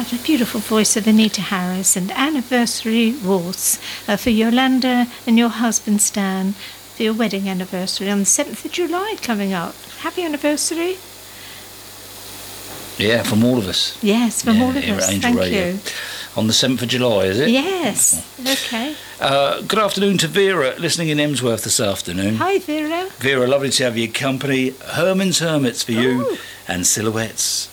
the beautiful voice of Anita Harris, and anniversary waltz for Yolanda and your husband Stan for your wedding anniversary on the 7th of July coming up. Happy anniversary. Yeah, from all of us. Yes, from all of us. Angel Thank Radio. you. On the 7th of July, is it? Yes. Okay. Good afternoon to Vera, listening in Emsworth this afternoon. Hi, Vera. Vera, lovely to have your company. Herman's Hermits for you, and Silhouettes.